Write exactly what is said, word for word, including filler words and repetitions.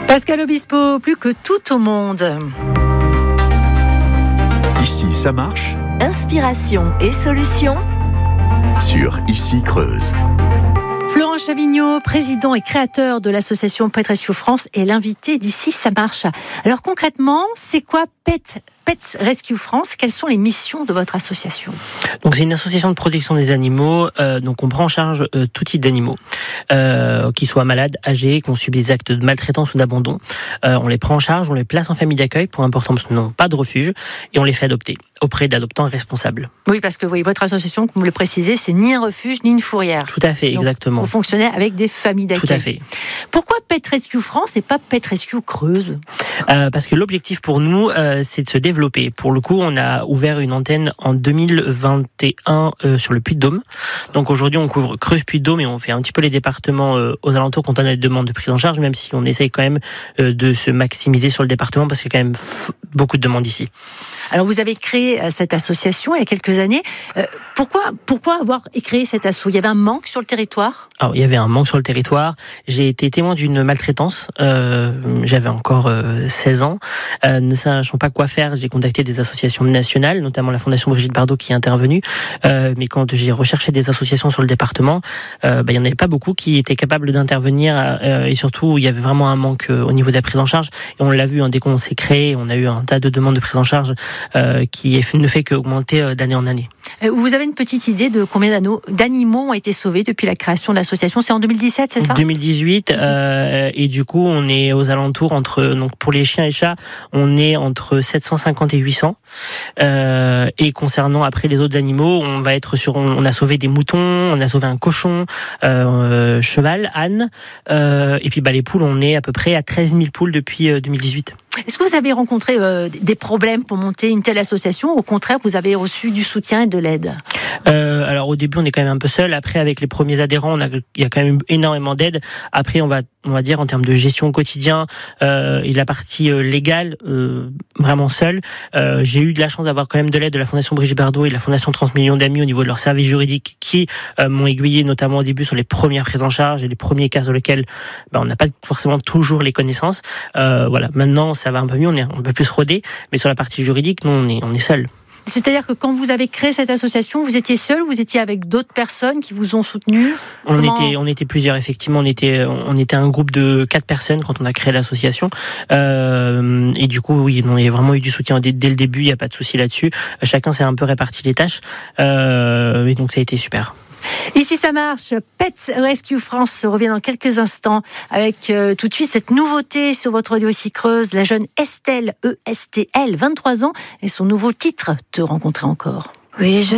Pascal Obispo, plus que tout au monde. Ici, ça marche. Inspiration et solutions Sur Ici Creuse. Florent Chavignot, président et créateur de l'association Pet Rescue France, est l'invité d'Ici ça marche. Alors concrètement, c'est quoi Pet, Pet Rescue France? Quelles sont les missions de votre association? Donc c'est une association de protection des animaux. Euh, donc on prend en charge euh, tout type d'animaux, euh, qu'ils soient malades, âgés, qui ont subi des actes de maltraitance ou d'abandon. Euh, on les prend en charge, on les place en famille d'accueil pour important parce qu'ils n'ont pas de refuge et on les fait adopter auprès d'adoptants responsables. Oui, parce que oui, votre association, comme vous le précisez, c'est ni un refuge ni une fourrière. Tout à fait, Donc, exactement. Vous fonctionnez avec des familles d'accueil. Tout à fait. Pourquoi Pet Rescue France et pas Pet Rescue Creuse? euh, Parce que l'objectif pour nous, euh, c'est de se développer. Pour le coup, on a ouvert une antenne en deux mille vingt et un euh, sur le Puy-de-Dôme. Donc aujourd'hui, on couvre Creuse-Puy-de-Dôme et on fait un petit peu les départements euh, aux alentours quand on a des demandes de prise en charge, même si on essaye quand même euh, de se maximiser sur le département parce qu'il y a quand même f- beaucoup de demandes ici. Alors vous avez créé euh, cette association il y a quelques années. Euh, pourquoi, pourquoi avoir créé cette asso? Il y avait un manque sur le territoire? Alors, il y avait un manque sur le territoire. J'ai été témoin d'une maltraitance. Euh, j'avais encore euh, seize ans. Euh, ne sachant pas quoi faire, j'ai contacté des associations nationales, notamment la Fondation Brigitte Bardot qui est intervenue. Euh, mais quand j'ai recherché des associations sur le département, euh, bah, il n'y en avait pas beaucoup qui étaient capables d'intervenir. Euh, et surtout, il y avait vraiment un manque euh, au niveau de la prise en charge. Et on l'a vu, hein, dès qu'on s'est créé, on a eu un tas de demandes de prise en charge euh, qui est, ne fait qu'augmenter euh, d'année en année. Vous avez une petite idée de combien d'animaux ont été sauvés depuis la création de l'association? C'est en deux mille dix-sept, c'est ça? deux mille dix-huit, euh, et du coup, on est aux alentours entre, donc pour les chiens et chats, on est entre sept cent cinquante et huit cents. Euh, et concernant après les autres animaux, on va être sur, on a sauvé des moutons, on a sauvé un cochon, euh, cheval, âne, euh, et puis bah les poules, on est à peu près à treize mille poules depuis euh, deux mille dix-huit. Est-ce que vous avez rencontré euh, des problèmes pour monter une telle association? Au contraire, vous avez reçu du soutien et de l'aide? euh, Alors au début, on est quand même un peu seul. Après, avec les premiers adhérents, on a, il y a quand même énormément d'aide. Après, on va, on va dire en termes de gestion au quotidien euh, et la partie euh, légale, euh, vraiment seul. Euh, j'ai eu de la chance d'avoir quand même de l'aide de la Fondation Brigitte Bardot et de la Fondation trente millions d'amis au niveau de leur service juridique qui euh, m'ont aiguillé notamment au début sur les premières prises en charge et les premiers cas sur lesquels bah, on n'a pas forcément toujours les connaissances. Euh, voilà, maintenant ça va un peu mieux, on est un peu plus rodé, mais sur la partie juridique, non, on est, on est seul. C'est-à-dire que quand vous avez créé cette association, vous étiez seul ou vous étiez avec d'autres personnes qui vous ont soutenu? On Comment... était, on était plusieurs, effectivement. On était, on était un groupe de quatre personnes quand on a créé l'association. Euh, et du coup, oui, on a vraiment eu du soutien dès, dès le début. Il n'y a pas de souci là-dessus. Chacun s'est un peu réparti les tâches. Euh, et donc, ça a été super. Ici ça marche, Pet Rescue France revient dans quelques instants avec euh, tout de suite cette nouveauté sur votre radio Ici Creuse, la jeune Estelle, E S T L, vingt-trois ans, et son nouveau titre, Te rencontrer encore. Oui, je